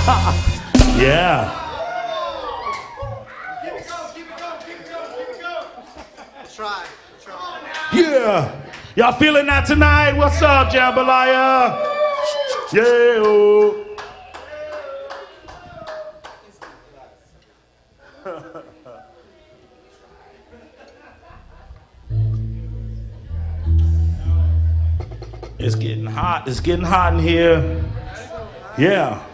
Yeah. Try. Yeah. Y'all feeling that tonight? What's up, Jambalaya? Yeah. Oh. It's getting hot. It's getting hot in here. Yeah.